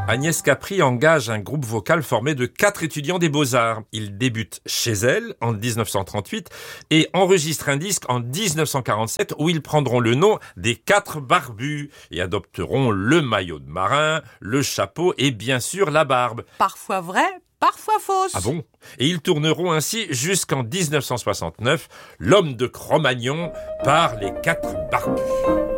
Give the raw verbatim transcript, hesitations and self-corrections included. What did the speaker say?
Agnès Capri engage un groupe vocal formé de quatre étudiants des Beaux-Arts. Ils débutent chez elle en dix-neuf cent trente-huit et enregistrent un disque en dix-neuf cent quarante-sept où ils prendront le nom des Quatre Barbus et adopteront le maillot de marin, le chapeau et bien sûr la barbe. Parfois vrai, parfois fausse. Ah bon ? Et ils tourneront ainsi jusqu'en dix-neuf cent soixante-neuf, L'homme de Cro-Magnon par les Quatre Barbus.